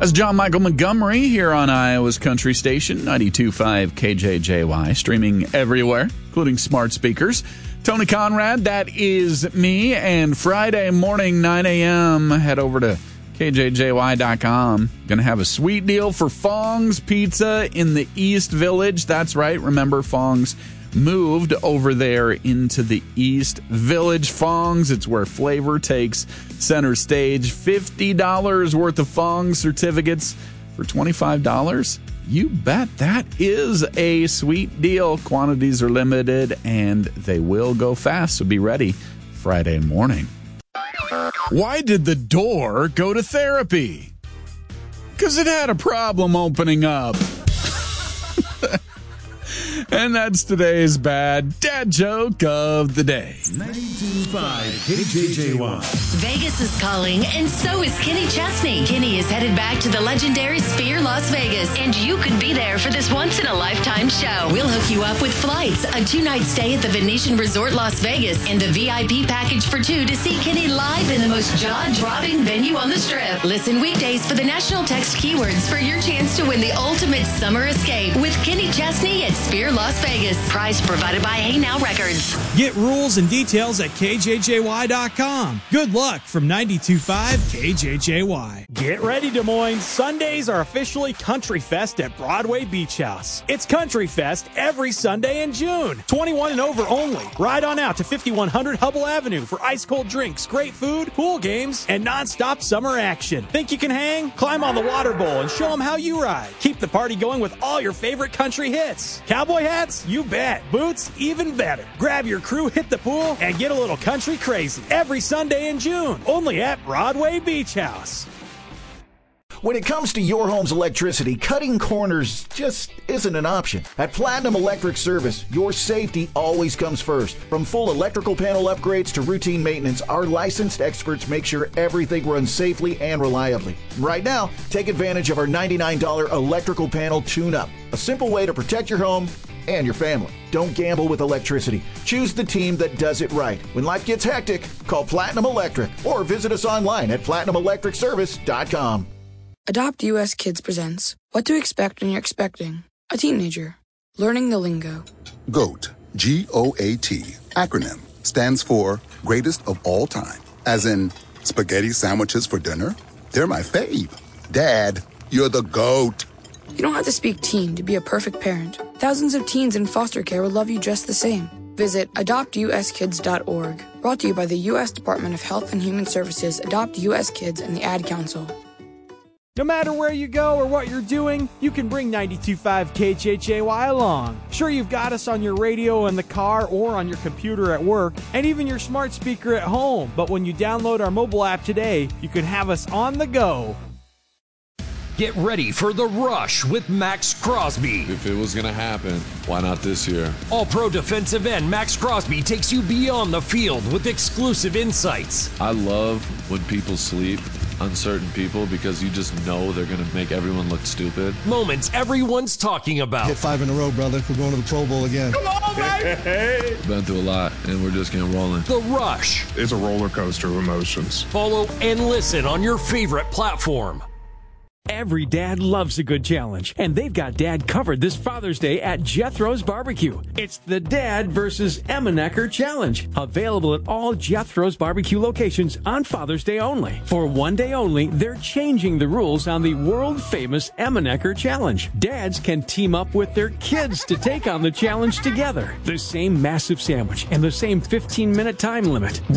That's John Michael Montgomery here on Iowa's Country Station, 92.5 KJJY, streaming everywhere, including smart speakers. Tony Conrad, that is me, and Friday morning, 9 a.m., head over to KJJY.com. Going to have a sweet deal for Fong's Pizza in the East Village. That's right. Remember, Fong's moved over there into the East Village. Fong's, it's where flavor takes center stage. $50 worth of Fong's certificates for $25. You bet. That is a sweet deal. Quantities are limited and they will go fast, so be ready Friday morning. Why did the door go to therapy? Because it had a problem opening up. And that's today's bad dad joke of the day. 92.5 KJJY. Vegas is calling, and so is Kenny Chesney. Kenny is headed back to the legendary Sphere Las Vegas, and you could be there for this once-in-a-lifetime show. We'll hook you up with flights, a 2-night stay at the Venetian Resort Las Vegas, and a VIP package for 2 to see Kenny live in the most jaw-dropping venue on the Strip. Listen weekdays for the national text keywords for your chance to win the ultimate summer escape with Kenny Chesney at Sphere Las Vegas. Prize provided by Hey Now Records. Get rules and details at KJJY.com. Good luck from 92.5 KJJY. Get ready, Des Moines. Sundays are officially Country Fest at Broadway Beach House. It's Country Fest every Sunday in June. 21 and over only. Ride on out to 5100 Hubble Avenue for ice-cold drinks, great food, pool games, and non-stop summer action. Think you can hang? Climb on the water bowl and show them how you ride. Keep the party going with all your favorite country hits. Cowboy hats? You bet. Boots? Even better. Grab your crew, hit the pool, and get a little country crazy. Every Sunday in June, only at Broadway Beach House. When it comes to your home's electricity, cutting corners just isn't an option. At Platinum Electric Service, your safety always comes first. From full electrical panel upgrades to routine maintenance, our licensed experts make sure everything runs safely and reliably. Right now, take advantage of our $99 electrical panel tune-up, a simple way to protect your home and your family. Don't gamble with electricity. Choose the team that does it right. When life gets hectic, call Platinum Electric or visit us online at PlatinumElectricService.com. Adopt US Kids presents What to Expect When You're Expecting a Teenager. Learning the lingo. GOAT, G-O-A-T, acronym, stands for Greatest of All Time. As in, spaghetti sandwiches for dinner? They're my fave. Dad, you're the GOAT. You don't have to speak teen to be a perfect parent. Thousands of teens in foster care will love you just the same. Visit adoptuskids.org. Brought to you by the U.S. Department of Health and Human Services, Adopt U.S. Kids, and the Ad Council. No matter where you go or what you're doing, you can bring 92.5 KJJY along. Sure, you've got us on your radio in the car or on your computer at work, and even your smart speaker at home. But when you download our mobile app today, you can have us on the go. Get ready for The Rush with Max Crosby. If it was going to happen, why not this year? All-pro defensive end Max Crosby takes you beyond the field with exclusive insights. I love when people sleep, uncertain people, because you just know they're going to make everyone look stupid. Moments everyone's talking about. Hit 5 in a row, brother. We're going to the Pro Bowl again. Come on, baby! Been through a lot, and we're just getting rolling. The Rush. It's a roller coaster of emotions. Follow and listen on your favorite platform. Every dad loves a good challenge, and they've got Dad covered this Father's Day at Jethro's Barbecue. It's the Dad versus Emmenecker Challenge, available at all Jethro's Barbecue locations on Father's Day only. For one day only, they're changing the rules on the world-famous Emmenecker Challenge. Dads can team up with their kids to take on the challenge together. The same massive sandwich and the same 15-minute time limit.